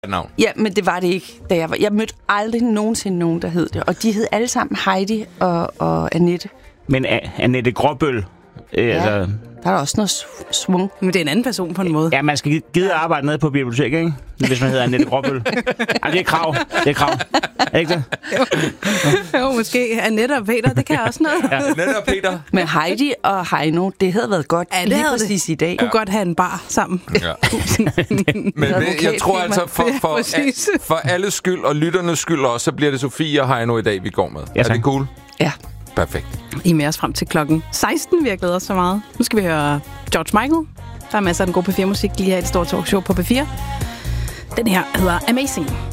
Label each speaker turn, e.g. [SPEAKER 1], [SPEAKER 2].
[SPEAKER 1] navn.
[SPEAKER 2] Ja, men det var det ikke, da jeg var. Jeg mødte aldrig nogensinde nogen, der hed det. Og de hed alle sammen Heidi og Annette.
[SPEAKER 3] Men Annette Gråbøl... altså,
[SPEAKER 2] der er også noget svung.
[SPEAKER 4] Men det er en anden person på en måde.
[SPEAKER 3] Ja, man skal gide at arbejde nede på biblioteket, ikke? Hvis man hedder Annette Gråbøl. Det er krav. Det er krav. Er ikke det?
[SPEAKER 4] Jo, måske Annette og Peter, det kan også noget.
[SPEAKER 1] Ja. Annette og Peter.
[SPEAKER 2] Men Heidi og Heino, det havde været godt.
[SPEAKER 4] Ja, det havde
[SPEAKER 2] præcis i dag.
[SPEAKER 4] Kunne godt have en bar sammen.
[SPEAKER 1] Ja. Men jeg tror altså, for alles skyld og lytternes skyld også, så bliver det Sofie og Heino i dag, vi går med.
[SPEAKER 3] Ja,
[SPEAKER 1] er det cool?
[SPEAKER 2] Ja.
[SPEAKER 1] Perfekt.
[SPEAKER 4] I er med os frem til klokken 16. Vi har glædet os så meget. Nu skal vi høre George Michael. Der er masser af den gode P4-musik lige her i et stort talkshow på P4. Den her hedder Amazing.